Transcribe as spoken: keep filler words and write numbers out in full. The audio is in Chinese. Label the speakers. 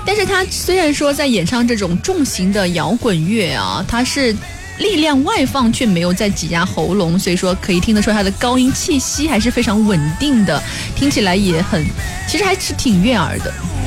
Speaker 1: 但是他虽然说在演唱这种重型的摇滚乐啊，他是力量外放却没有在挤压喉咙，所以说可以听得出他的高音气息还是非常稳定的，听起来也很其实还是挺悦耳的。